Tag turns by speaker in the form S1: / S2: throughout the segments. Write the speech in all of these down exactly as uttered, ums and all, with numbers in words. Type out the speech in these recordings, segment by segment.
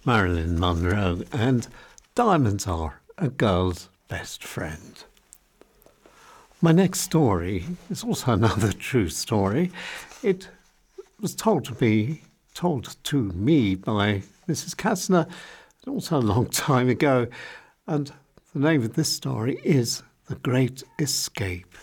S1: Marilyn Monroe, and diamonds are a girl's best friend. My next story is also another true story. It was told to be told to me by Missus Kastner also a long time ago, and the name of this story is The Great Escape.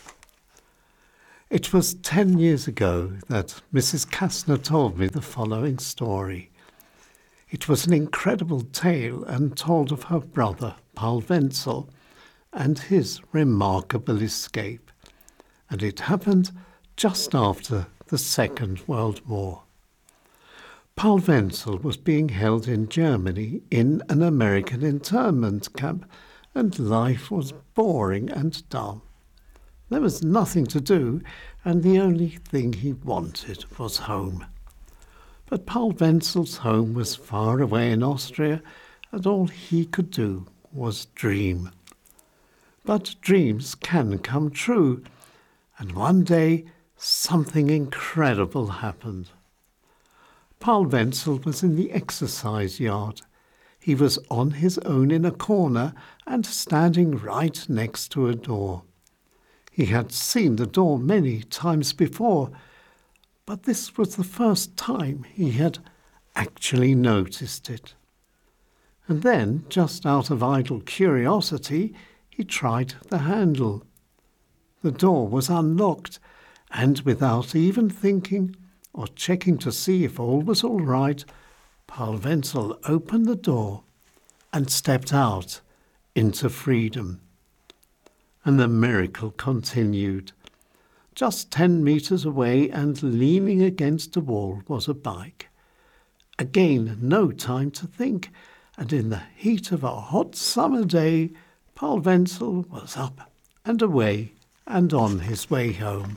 S1: It was ten years ago that Missus Kastner told me the following story. It was an incredible tale and told of her brother, Paul Wenzel, and his remarkable escape. And it happened just after the Second World War. Paul Wenzel was being held in Germany in an American internment camp, and life was boring and dull. There was nothing to do, and the only thing he wanted was home. But Paul Wenzel's home was far away in Austria, and all he could do was dream. But dreams can come true, and one day something incredible happened. Paul Wenzel was in the exercise yard. He was on his own in a corner and standing right next to a door. He had seen the door many times before, but this was the first time he had actually noticed it. And then, just out of idle curiosity, he tried the handle. The door was unlocked, and without even thinking or checking to see if all was all right, Paul Wenzel opened the door and stepped out into freedom. And the miracle continued. Just ten metres away and leaning against a wall was a bike. Again, no time to think, and in the heat of a hot summer day, Paul Wenzel was up and away and on his way home.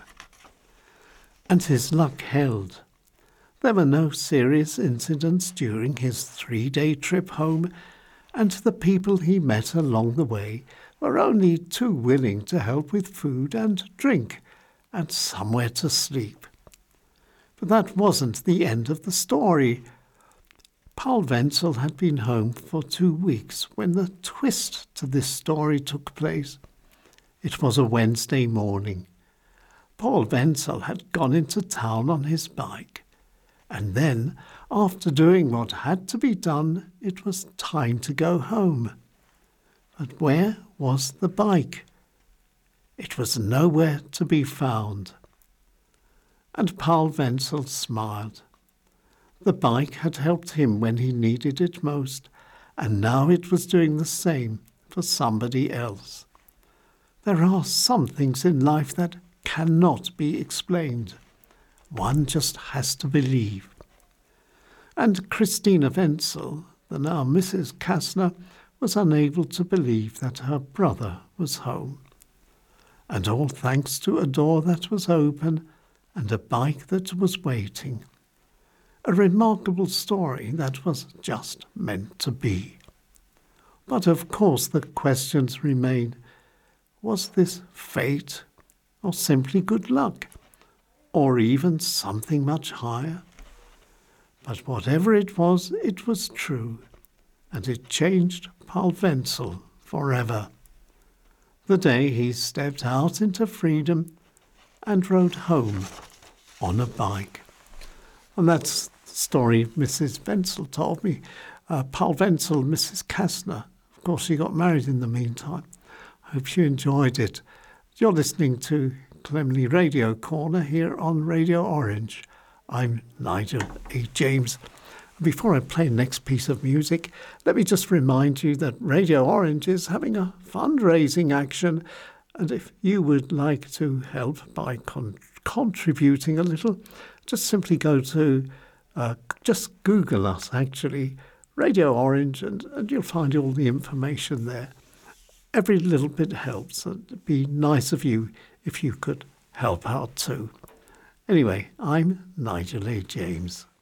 S1: And his luck held. There were no serious incidents during his three-day trip home, and the people he met along the way were only too willing to help with food and drink and somewhere to sleep. But that wasn't the end of the story. Paul Wenzel had been home for two weeks when the twist to this story took place. It was a Wednesday morning. Paul Wenzel had gone into town on his bike, and then, after doing what had to be done, it was time to go home. But where was the bike? It was nowhere to be found. And Paul Wenzel smiled. The bike had helped him when he needed it most, and now it was doing the same for somebody else. There are some things in life that cannot be explained. One just has to believe. And Christina Wenzel, the now Missus Kastner, was unable to believe that her brother was home. And all thanks to a door that was open and a bike that was waiting. A remarkable story that was just meant to be. But of course the questions remain. Was this fate, or simply good luck, or even something much higher? But whatever it was, it was true, and it changed Paul Wenzel forever. The day he stepped out into freedom and rode home on a bike. And that's the story Missus Wenzel told me. Uh, Paul Wenzel, Missus Kastner. Of course, she got married in the meantime. Hope you enjoyed it. You're listening to Clemley Radio Corner here on Radio Orange. I'm Nigel A. James. Before I play the next piece of music, let me just remind you that Radio Orange is having a fundraising action, and if you would like to help by con- contributing a little, just simply go to, uh, just Google us actually, Radio Orange, and, and you'll find all the information there. Every little bit helps, and it'd be nice of you if you could help out too. Anyway, I'm Nigel A. James.